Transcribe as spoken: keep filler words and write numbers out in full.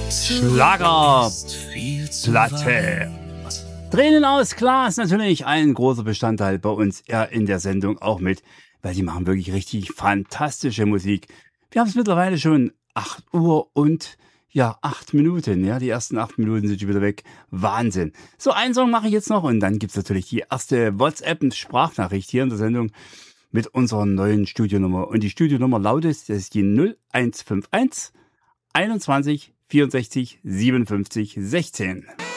Schlagerplatte. Tränen aus Glas, natürlich ein großer Bestandteil bei uns eher in der Sendung auch mit, weil die machen wirklich richtig fantastische Musik. Wir haben es mittlerweile schon acht Uhr und ja, acht Minuten. Ja, die ersten acht Minuten sind schon wieder weg. Wahnsinn. So, einen Song mache ich jetzt noch und dann gibt's natürlich die erste WhatsApp-Sprachnachricht hier in der Sendung mit unserer neuen Studionummer. Und die Studionummer lautet, das ist die null eins fünf eins einundzwanzig vierundsechzig siebenundfünfzig sechzehn.